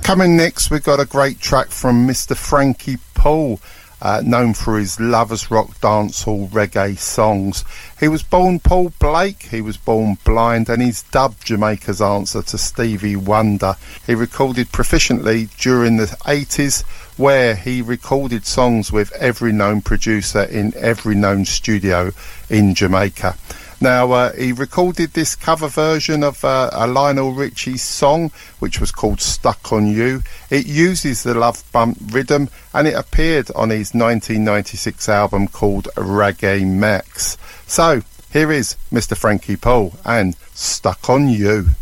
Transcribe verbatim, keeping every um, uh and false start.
Coming next, we've got a great track from Mister Frankie Paul, uh, known for his lovers rock dancehall reggae songs. He was born Paul Blake, he was born blind, and he's dubbed Jamaica's answer to Stevie Wonder. He recorded proficiently during the eighties, where he recorded songs with every known producer in every known studio in Jamaica. Now, uh, he recorded this cover version of uh, a Lionel Richie song, which was called Stuck on You. It uses the love bump rhythm, and it appeared on his nineteen ninety-six album called Reggae Max. So, here is Mister Frankie Paul and Stuck on You.